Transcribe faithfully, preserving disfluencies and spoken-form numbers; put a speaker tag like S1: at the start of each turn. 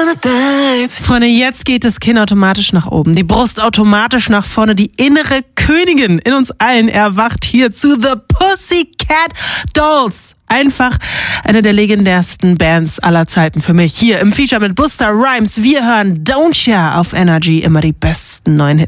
S1: Freunde, jetzt geht das Kinn automatisch nach oben, die Brust automatisch nach vorne, die innere Königin in uns allen erwacht hier zu The Pussycat Dolls. Einfach eine der legendärsten Bands aller Zeiten für mich. Hier im Feature mit Busta Rhymes. Wir hören Don't Ya auf Energy, immer die besten neuen Hits.